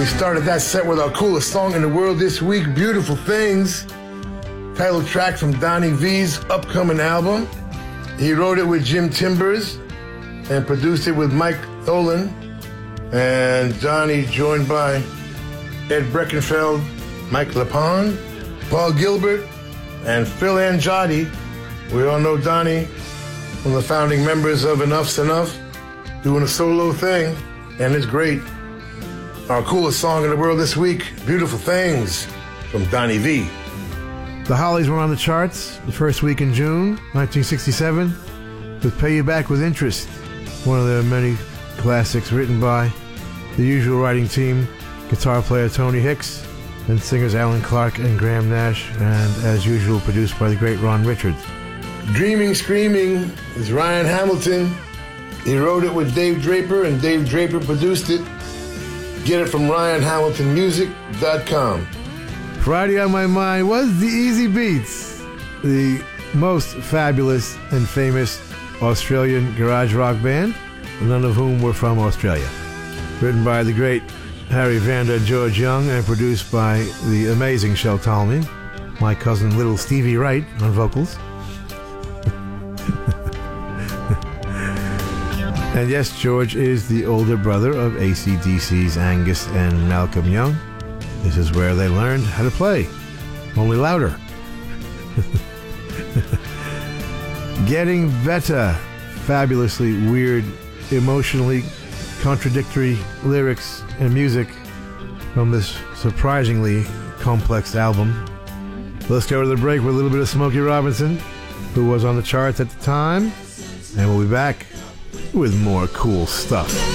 We started that set with our coolest song in the world this week, Beautiful Things, title track from Donnie V's upcoming album. He wrote it with Jim Timbers and produced it with Mike Tholen, and Donnie joined by Ed Breckenfeld, Mike LePond, Paul Gilbert, and Phil Anjotti. We all know Donnie, one of the founding members of Enough's Enough, doing a solo thing, and it's great. Our coolest song in the world this week, Beautiful Things, from Donnie V. The Hollies were on the charts the first week in June 1967 with Pay You Back with Interest, one of their many classics written by the usual writing team, guitar player Tony Hicks and singers Alan Clark and Graham Nash, and as usual produced by the great Ron Richards. Dreaming Screaming is Ryan Hamilton. He wrote it with Dave Draper, and Dave Draper produced it. Get it from RyanHamiltonMusic.com. Friday on my mind was the Easy Beats, the most fabulous and famous Australian garage rock band, none of whom were from Australia. Written by the great Harry Vanda and George Young and produced by the amazing Shel Talmy, my cousin Little Stevie Wright on vocals. And yes, George is the older brother of AC/DC's Angus and Malcolm Young. This is where they learned how to play, only louder. Getting Better, fabulously weird, emotionally contradictory lyrics and music from this surprisingly complex album. Let's go to the break with a little bit of Smokey Robinson, who was on the charts at the time, and we'll be back with more cool stuff.